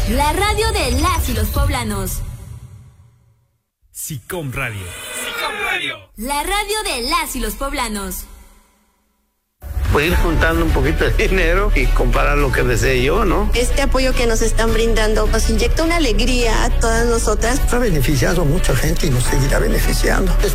La radio de las y los poblanos. SICOM Radio. SICOM Radio. La radio de las y los poblanos. Puedo ir juntando un poquito de dinero y comprar lo que desee yo, ¿no? Este apoyo que nos están brindando nos inyecta una alegría a todas nosotras. Ha beneficiado a mucha gente y nos seguirá beneficiando.